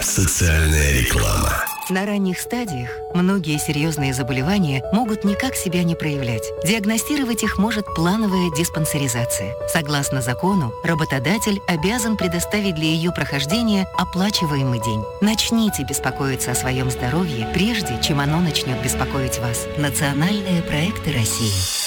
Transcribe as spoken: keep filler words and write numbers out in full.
Социальная реклама. На ранних стадиях многие серьезные заболевания могут никак себя не проявлять. Диагностировать их может плановая диспансеризация. Согласно закону, работодатель обязан предоставить для ее прохождения оплачиваемый день. Начните беспокоиться о своем здоровье, прежде чем оно начнет беспокоить вас. Национальные проекты России.